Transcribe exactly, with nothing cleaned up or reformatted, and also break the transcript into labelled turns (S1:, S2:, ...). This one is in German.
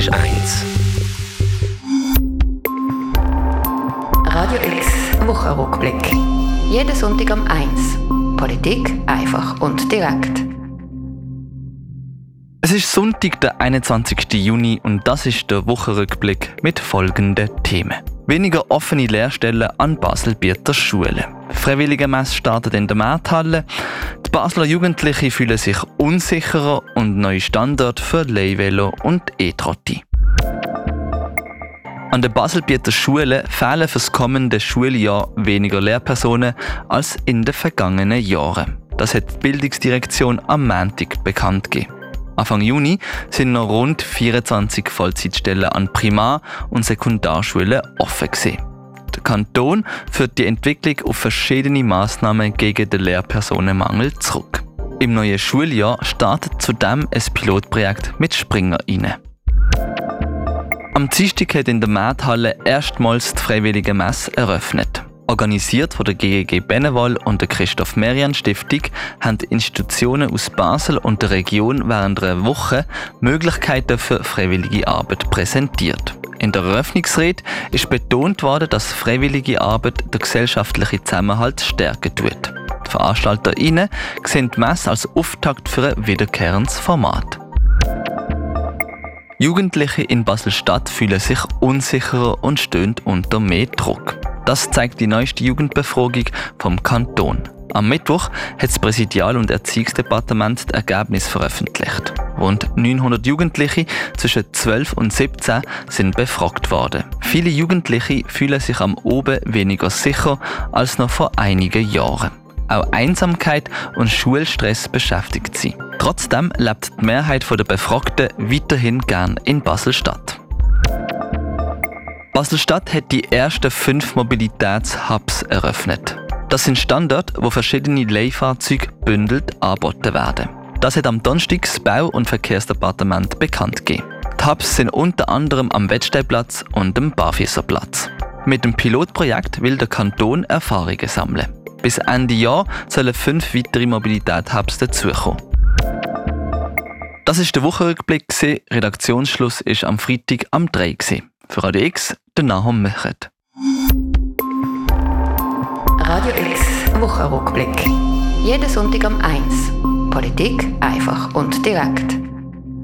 S1: ist eins.
S2: Radio X Wochenrückblick. Jeden Sonntag um eins. Politik einfach und direkt.
S3: Es ist Sonntag, der einundzwanzigsten Juni, und das ist der Wochenrückblick mit folgenden Themen. Weniger offene Lehrstellen an Basel-Bieter Schulen. Freiwillige Messe startet in der Markthalle. Die Basler Jugendlichen fühlen sich unsicherer und neue Standorte für Leihvelo und E-Trotti. An den Basel-Bieter Schulen fehlen für das kommende Schuljahr weniger Lehrpersonen als in den vergangenen Jahren. Das hat die Bildungsdirektion am Montag bekannt gegeben. Anfang Juni sind noch rund vierundzwanzig Vollzeitstellen an Primar- und Sekundarschulen offen gewesen. Der Kanton führt die Entwicklung auf verschiedene Massnahmen gegen den Lehrpersonenmangel zurück. Im neuen Schuljahr startet zudem ein Pilotprojekt mit SpringerInnen. Am Dienstag hat in der Markthalle erstmals die Freiwillige Messe eröffnet. Organisiert von der G G G Benevol und der Christoph-Merian-Stiftung haben Institutionen aus Basel und der Region während einer Woche Möglichkeiten für freiwillige Arbeit präsentiert. In der Eröffnungsrede ist betont worden, dass freiwillige Arbeit den gesellschaftlichen Zusammenhalt stärken tut. Die VeranstalterInnen sehen die Messe als Auftakt für ein wiederkehrendes Format. Jugendliche in Basel-Stadt fühlen sich unsicherer und stehen unter mehr Druck. Das zeigt die neueste Jugendbefragung vom Kanton. Am Mittwoch hat das Präsidial- und Erziehungsdepartement das Ergebnis veröffentlicht. Rund neunhundert Jugendliche zwischen zwölf und siebzehn sind befragt worden. Viele Jugendliche fühlen sich am Oben weniger sicher als noch vor einigen Jahren. Auch Einsamkeit und Schulstress beschäftigt sie. Trotzdem lebt die Mehrheit der Befragten weiterhin gern in Basel-Stadt. Basel-Stadt hat die ersten fünf Mobilitätshubs eröffnet. Das sind Standorte, wo verschiedene Leihfahrzeuge bündelt angeboten werden. Das hat am Donnerstag das Bau- und Verkehrsdepartement bekannt gegeben. Die Hubs sind unter anderem am Wettsteinplatz und am Barfüsserplatz. Mit dem Pilotprojekt will der Kanton Erfahrungen sammeln. Bis Ende Jahr sollen fünf weitere Mobilitätshubs dazukommen. Das war der Wochenrückblick. Redaktionsschluss war am Freitag am drei. Für Radio X, der Nahum Mechert.
S2: Radio X Wochenrückblick. Jeden Sonntag um eins. Politik einfach und direkt.